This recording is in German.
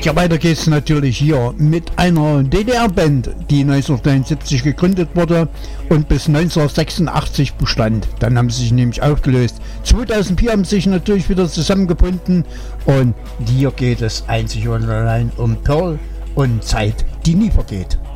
Ja, weiter geht's natürlich hier mit einer DDR-Band, die 1979 gegründet wurde und bis 1986 bestand. Dann haben sie sich nämlich aufgelöst. 2004 haben sie sich natürlich wieder zusammengebunden und hier geht es einzig und allein um Pearl und Zeit, die nie vergeht.